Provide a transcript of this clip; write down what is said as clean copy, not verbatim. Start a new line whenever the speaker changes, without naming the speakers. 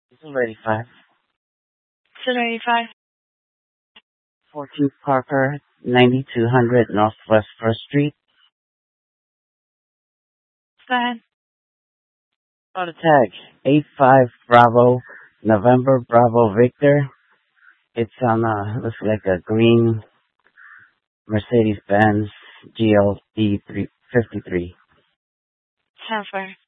It's already 5.
285.
14 Parker, 9200 Northwest 1st Street.
Go ahead.
On the tag, 85 Bravo, November Bravo Victor. It's on, looks like a green Mercedes-Benz GLE 53.
Transfer.